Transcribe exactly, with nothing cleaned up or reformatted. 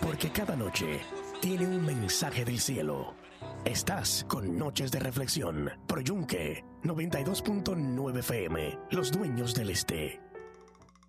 porque cada noche tiene un mensaje del cielo. Estás con Noches de Reflexión, Pro Yunque noventa y dos punto nueve F M, Los Dueños del Este.